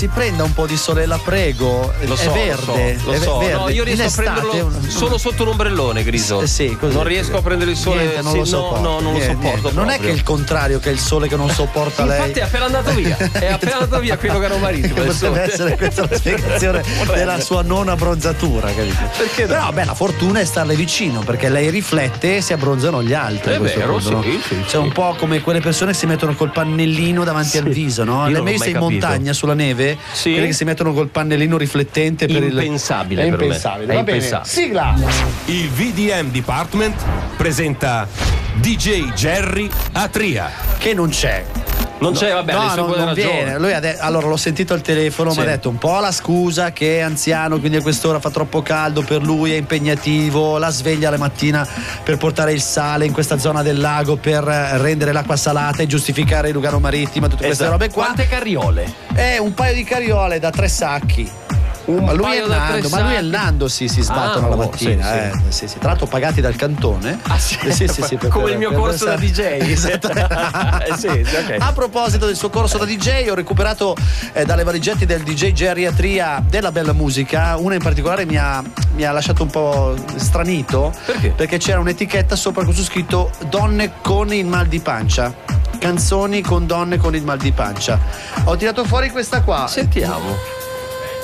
Si prenda un po' di sole, la prego. Lo è so, verde. lo so. È verde. No, io riesco a prenderlo solo sotto un ombrellone, Griso. Sì, così. Non riesco a prendere il sole. Niente, non lo sopporto. No, non lo sopporto. Non è che è il contrario, che è il sole che non sopporta lei. Infatti è appena andato via. È appena andato via quello che era marittimo. Potrebbe essere questa la spiegazione della sua non abbronzatura, capito? Perché no? Però la fortuna è starle vicino, perché lei riflette e si abbronzano gli altri. È vero, punto, no? Cioè un po' come quelle persone che si mettono col pannellino davanti al viso, no? Io Le non mai l'ho sei in mai capito. montagna sulla neve? Sì. Quelli che si mettono col pannellino riflettente per Impensabile È per me. impensabile. È Va bene. impensabile. Sigla! Il VDM Department presenta DJ Jerry Atria. Che non c'è. Non c'è, vabbè, le sue buone non ragioni. viene. Lui allora l'ho sentito al telefono, Sì. mi ha detto un po' la scusa che è anziano, quindi a quest'ora fa troppo caldo per lui, è impegnativo, la sveglia la mattina per portare il sale in questa zona del lago per rendere l'acqua salata e giustificare il Lugano Marittimo, tutte queste robe qua. Quante carriole? Un paio di carriole da 3 sacchi. Ma lui è il Nando, si sbattono la mattina. Sì. Tra l'altro pagati dal cantone. Sì, per- come il mio corso da DJ. Esatto. Sì, ok. A proposito del suo corso da DJ, ho recuperato dalle valigette del DJ Jerry Atria della bella musica. Una in particolare mi ha lasciato un po' stranito. Perché? Perché c'era un'etichetta sopra con su scritto donne con il mal di pancia. Canzoni con donne con il mal di pancia. Ho tirato fuori questa qua. Sentiamo.